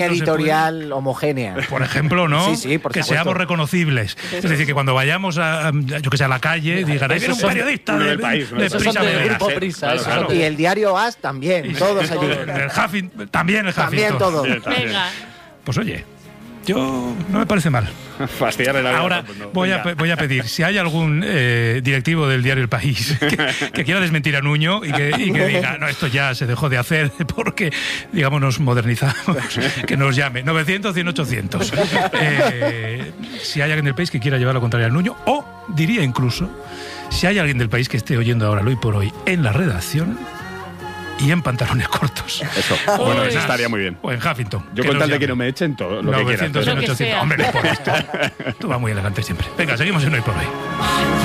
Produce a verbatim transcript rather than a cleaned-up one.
editorial no homogénea. Por ejemplo, ¿no? Sí, sí, por que supuesto. seamos reconocibles. Es decir, que cuando vayamos a, yo que sé, a la calle, digan, ahí viene un periodista de, del país, ¿no? de Esos Prisa son de Media. Grupo Prisa, Claro, esos claro. son de- Y el diario As también, todos allí. El Huffington, también el Huffington. También todos. Bien, también. Venga. Pues oye, yo no me parece mal. Fastidiarle la vida. Ahora pues no. voy a, Venga. pe- voy a pedir, si hay algún eh, directivo del diario El País que, que quiera desmentir a Nuño y que, y que diga, no, esto ya se dejó de hacer porque, digamos, nos modernizamos, que nos llame. novecientos, cien, ochocientos. Eh, si hay alguien del país que quiera llevar la contraria al Nuño, o diría incluso, si hay alguien del país que esté oyendo ahora, hoy por hoy, en la redacción y en pantalones cortos. Eso. Bueno, Uy. eso estaría muy bien. O en Huffington. Yo que con nos tal de llame. que no me echen todo lo que quieras. novecientos, Lo cien, que ochocientos. sea. Hombre, no por esto. Tú vas muy elegante siempre. Venga, seguimos en Hoy por Hoy.